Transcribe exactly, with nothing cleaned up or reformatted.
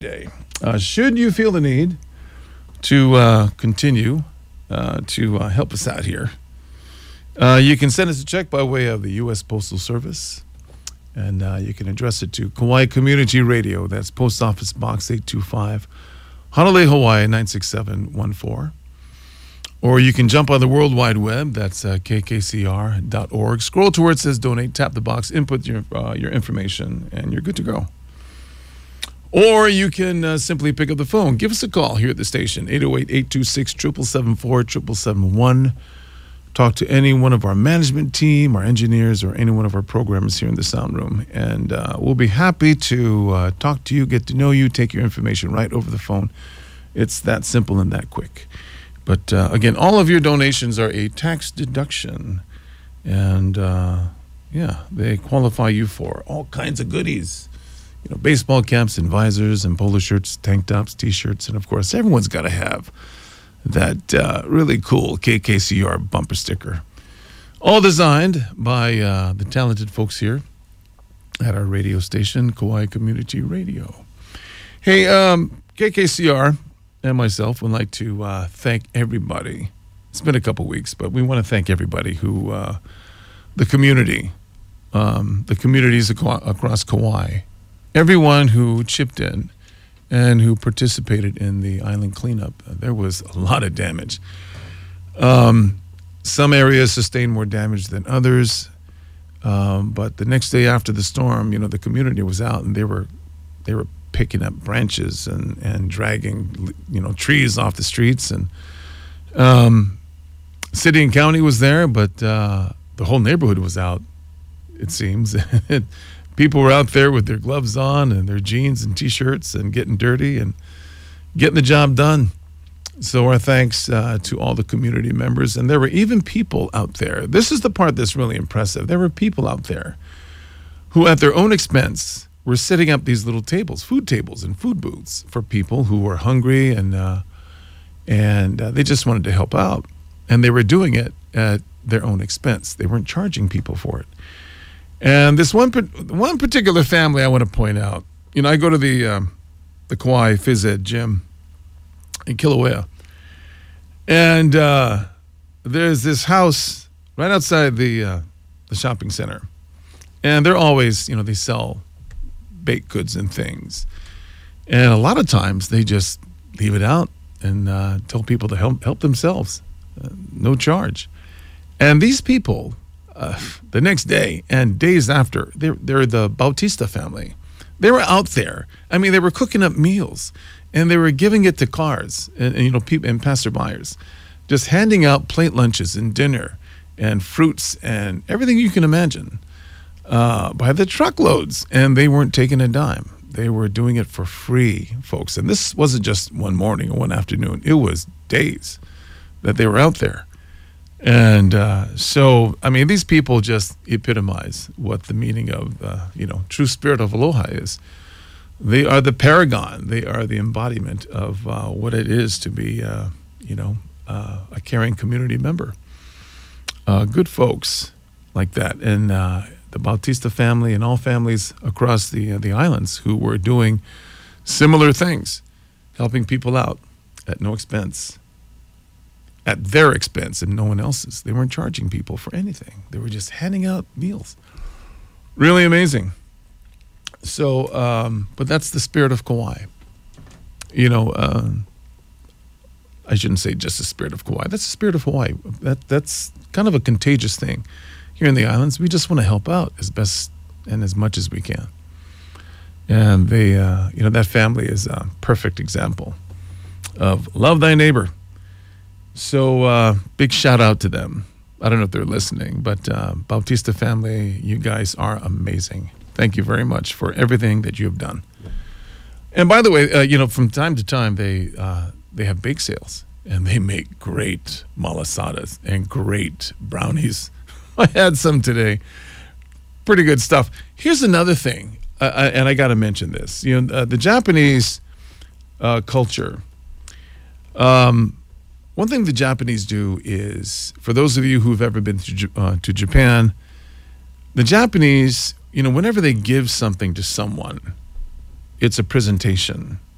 Day. Uh, should you feel the need to uh, continue uh, to uh, help us out here, uh, you can send us a check by way of the U S Postal Service, and uh, you can address it to Kauai Community Radio. That's Post Office Box eight two five, Honolulu, Hawaii nine six seven one four. Or you can jump on the World Wide Web. That's uh, k k c r dot org. Scroll to where it says donate, tap the box, input your uh, your information, and you're good to go. Or you can uh, simply pick up the phone. Give us a call here at the station, eight oh eight, eight two six, seven seven seven four, seven seven seven one. Talk to any one of our management team, our engineers, or any one of our programmers here in the sound room. And uh, we'll be happy to uh, talk to you, get to know you, take your information right over the phone. It's that simple and that quick. But uh, again, all of your donations are a tax deduction. And uh, yeah, they qualify you for all kinds of goodies. You know, baseball caps and visors and polo shirts, tank tops, T-shirts, and of course, everyone's got to have that uh, really cool K K C R bumper sticker. All designed by uh, the talented folks here at our radio station, Kauai Community Radio. Hey, um, K K C R and myself would like to uh, thank everybody. It's been a couple weeks, but we want to thank everybody who, uh, the community, um, the communities ac- across Kauai, everyone who chipped in and who participated in the island cleanup. There was a lot of damage. Um, some areas sustained more damage than others, um, but the next day after the storm, you know, the community was out and they were they were picking up branches and, and dragging, you know, trees off the streets. And um, city and county was there, but uh, the whole neighborhood was out, it seems. People were out there with their gloves on and their jeans and T-shirts and getting dirty and getting the job done. So our thanks uh, to all the community members. And there were even people out there. This is the part that's really impressive. There were people out there who at their own expense were setting up these little tables, food tables and food booths for people who were hungry and, uh, and uh, they just wanted to help out. And they were doing it at their own expense. They weren't charging people for it. And this one one particular family I want to point out, you know, I go to the um, the Kauai Phys Ed gym in Kilauea, and uh, there's this house right outside the uh, the shopping center, and they're always, you know, they sell baked goods and things, and a lot of times they just leave it out and uh, tell people to help help themselves, uh, no charge, and these people. Uh, the next day and days after, they're, they're the Bautista family. They were out there. I mean, they were cooking up meals, and they were giving it to cars and, and you know, people and passerbyers, just handing out plate lunches and dinner and fruits and everything you can imagine uh, by the truckloads. And they weren't taking a dime. They were doing it for free, folks. And this wasn't just one morning or one afternoon. It was days that they were out there. And uh, so, I mean, these people just epitomize what the meaning of, uh, you know, true spirit of aloha is. They are the paragon. They are the embodiment of uh, what it is to be, uh, you know, uh, a caring community member. Uh, good folks like that. And uh, the Bautista family and all families across the, uh, the islands who were doing similar things, helping people out at no expense. At their expense and no one else's. They weren't charging people for anything. They were just handing out meals. Really amazing. So, um, but that's the spirit of Kauai. You know, uh, I shouldn't say just the spirit of Kauai. That's the spirit of Hawaii. That That's kind of a contagious thing. Here in the islands, we just want to help out as best and as much as we can. And they, uh, you know, that family is a perfect example of love thy neighbor. So uh, big shout out to them. I don't know if they're listening, but uh, Bautista family, you guys are amazing. Thank you very much for everything that you have done. And by the way, uh, you know, from time to time, they uh, they have bake sales, and they make great malasadas and great brownies. I had some today. Pretty good stuff. Here's another thing, uh, I, and I got to mention this. You know, uh, the Japanese uh, culture. Um, One thing the Japanese do is, for those of you who've ever been to, uh, to Japan, the Japanese, you know, whenever they give something to someone, it's a presentation.